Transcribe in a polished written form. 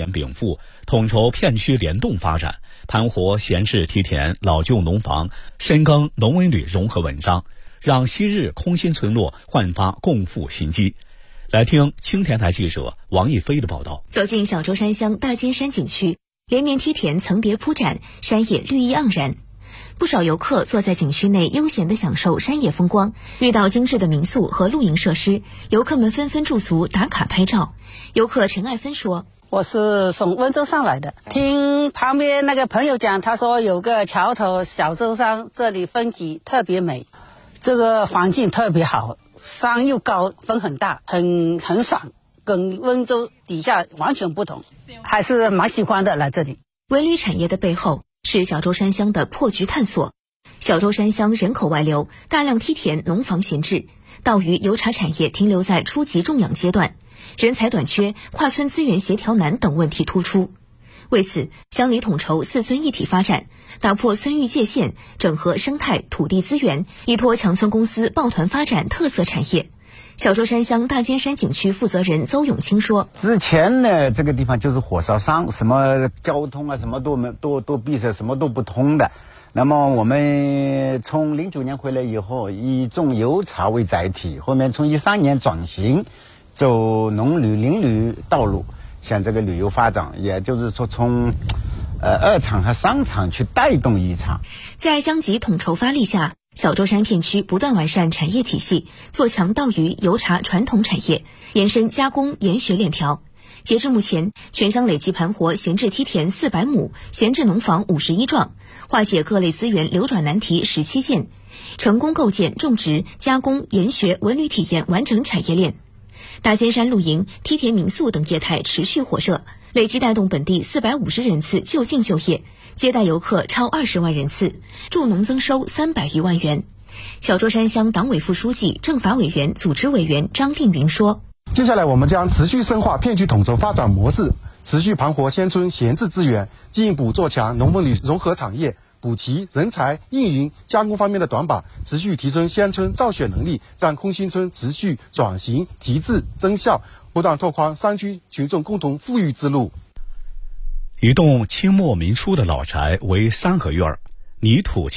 源禀赋，统筹片区联动发展，盘活闲置梯田、老旧农房，深耕农文旅融合文章，让昔日空心村落焕发共富新机。来听青田台记者王一飞的报道。 走进小舟山乡大尖山景区，连绵梯田层叠铺展，山野绿意盎然。不少游客坐在景区内悠闲地享受山野风光，遇到精致的民宿和露营设施，游客们纷纷驻足打卡拍照。游客陈爱芬说：“ 我是从温州上来的，听旁边那个朋友讲，他说有个桥头小舟山，这里风景特别美，这个环境特别好，山又高，风很大，很爽，跟温州底下完全不同，还是蛮喜欢的来这里。” 文旅产业的背后是小舟山乡的破局探索。小舟山乡人口外流，大量梯田、农房闲置，稻鱼、油茶产业停留在初级种养阶段，人才短缺、跨村资源协调难等问题突出。为此，乡里统筹4村一体发展，打破村域界限，整合生态、土地资源，依托强村公司抱团发展特色产业。小舟山乡大尖山景区负责人邹永清说：“ 之前呢，这个地方就是火烧山，什么交通啊，什么都闭塞，什么都不通的。那么我们从09年回来以后，以种油茶为载体，后面从13年转型，走农旅、林旅道路，向这个旅游发展，也就是说从2厂和3厂去带动1厂。 在乡级统筹发力下，小舟山片区不断完善产业体系，做强稻鱼、油茶传统产业，延伸加工研学链条。截至目前，全乡累计盘活闲置梯田400亩，闲置农房51幢，化解各类资源流转难题17件，成功构建种植、加工、研学、文旅体验完整产业链。大尖山露营、梯田民宿等业态持续火热，累计带动本地450人次就近就业，接待游客超20万人次，助农增收300余万元。小舟山乡党委副书记、政法委员、组织委员张定云说：“ 接下来我们将持续深化片区统筹发展模式，持续盘活乡村闲置资源，进一步做强农文旅融合产业，补齐人才、运营、加工方面的短板，持续提升乡村造血能力，让空心村持续转型提质增效，不断拓宽山区群众共同富裕之路。” 一栋清末民初的老宅为3合院，泥土